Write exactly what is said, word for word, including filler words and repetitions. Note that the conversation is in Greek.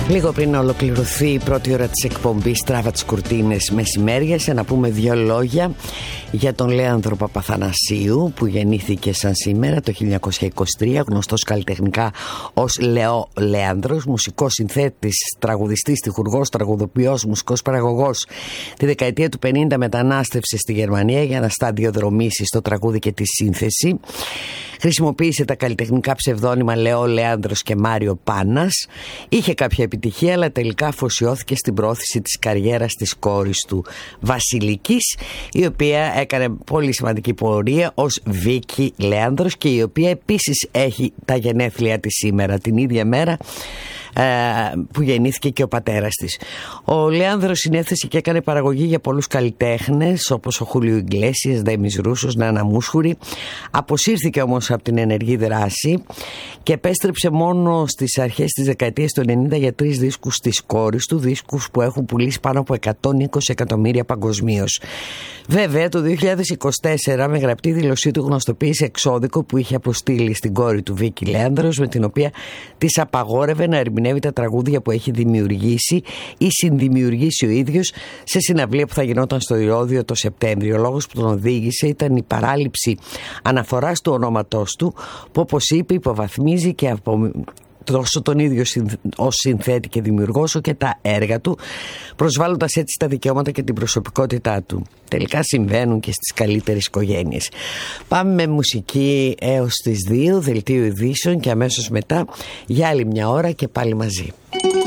Λίγο πριν να ολοκληρωθεί η πρώτη ώρα της εκπομπής Τράβα τις κουρτίνες μεσημέριας, να πούμε δύο λόγια για τον Λέανδρο Παπαθανασίου, που γεννήθηκε σαν σήμερα το χίλια εννιακόσια είκοσι τρία, γνωστός καλλιτεχνικά ως Λεό Λέανδρος, μουσικός, συνθέτης, τραγουδιστής, τυχουργός, τραγουδοποιός, μουσικός παραγωγός. Τη δεκαετία του πενήντα μετανάστευσε στη Γερμανία για να σταδιοδρομήσει στο τραγούδι και τη σύνθεση. Χρησιμοποίησε τα καλλιτεχνικά ψευδόνυμα Λεό Λέανδρος και Μάριο Πάνας. Είχε κάποια επιτυχία, αλλά τελικά αφοσιώθηκε στην πρόθεση της καριέρας της κόρης του Βασιλικής, η οποία έκανε πολύ σημαντική πορεία ως Βίκη Λέανδρος και η οποία επίσης έχει τα γενέθλια της σήμερα, την ίδια μέρα που γεννήθηκε και ο πατέρας της. Ο Λέανδρος συνέθεσε και έκανε παραγωγή για πολλούς καλλιτέχνες όπως ο Χούλιο Ιγκλέσιας, Ντέμις Ρούσος, Νάνα Μούσχουρη. Αποσύρθηκε όμως από την ενεργή δράση και επέστρεψε μόνο στις αρχές της δεκαετίας του ενενήντα για τρεις δίσκους της κόρης του, δίσκους που έχουν πουλήσει πάνω από εκατόν είκοσι εκατομμύρια παγκοσμίως. Βέβαια το δύο χιλιάδες είκοσι τέσσερα με γραπτή δήλωσή του γνωστοποίησε εξώδικο που είχε αποστείλει στην κόρη του Βίκη Λέανδρος, με την οποία της απαγόρευε να ερμηνεύει τα τραγούδια που έχει δημιουργήσει ή συνδημιουργήσει ο ίδιος σε συναυλία που θα γινόταν στο Ηρώδειο το Σεπτέμβριο. Ο λόγος που τον οδήγησε ήταν η παράληψη αναφοράς του ονόματός του, που όπως είπε υποβαθμίζει και απο... τόσο τον ίδιο ως συνθέτη και δημιουργός όσο και τα έργα του, προσβάλλοντας έτσι τα δικαιώματα και την προσωπικότητά του. Τελικά συμβαίνουν και στις καλύτερες οικογένειες. Πάμε με μουσική έως τις δύο, δελτίο ειδήσεων, και αμέσως μετά για άλλη μια ώρα και πάλι μαζί.